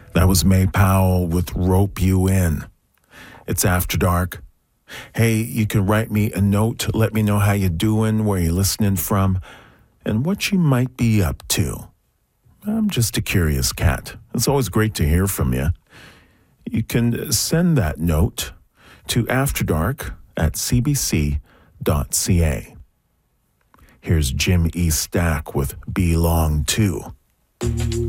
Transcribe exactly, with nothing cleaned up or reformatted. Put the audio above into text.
That was May Powell with Rope You In. It's After Dark. Hey, you can write me a note. Let me know how you're doing, where you're listening from, and what you might be up to. I'm just a curious cat. It's always great to hear from you. You can send that note to afterdark at c b c dot c a. Here's Jim E. Stack with Belong To.